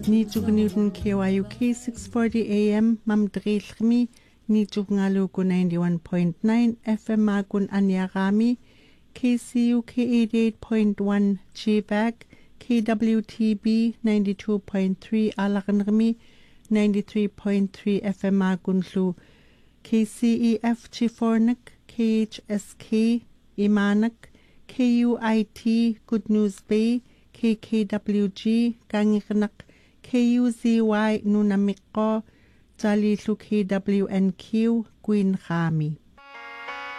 Newton KYUK 640 AM Mamdrilmi Nijugngaluku 91.9 FM Magun Anyagami KCUK 88.1 GBAC KWTB 92.3 Alakanrmi 93.3 FM Magunlu KCEF Chifornak KHSK Imanak KUIT Good News Bay KKWG Gangirnak KUZY Nunamiko Jalilu KWNQ Queen Khami